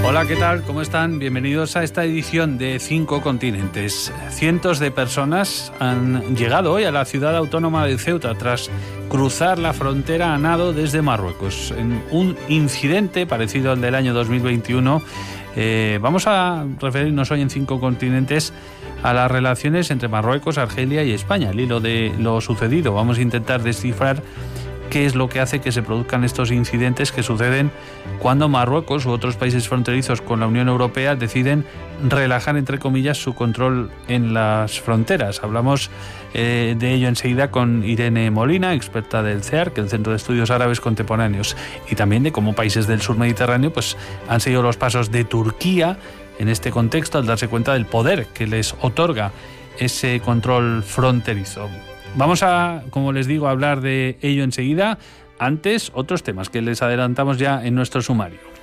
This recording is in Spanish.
Hola, ¿qué tal? ¿Cómo están? Bienvenidos a esta edición de 5 Continentes. Cientos de personas han llegado hoy a la ciudad autónoma de Ceuta tras cruzar la frontera a nado desde Marruecos. En un incidente parecido al del año 2021, vamos a referirnos hoy en 5 Continentes a las relaciones entre Marruecos, Argelia y España. Al hilo de lo sucedido, vamos a intentar descifrar qué es lo que hace que se produzcan estos incidentes que suceden cuando Marruecos u otros países fronterizos con la Unión Europea deciden relajar, entre comillas, su control en las fronteras. Hablamos de ello enseguida con Irene Molina, experta del CEARC, el Centro de Estudios Árabes Contemporáneos, y también de cómo países del sur mediterráneo pues, han seguido los pasos de Turquía en este contexto al darse cuenta del poder que les otorga ese control fronterizo. Vamos a, como les digo, hablar de ello enseguida. Antes, otros temas que les adelantamos ya en nuestro sumario.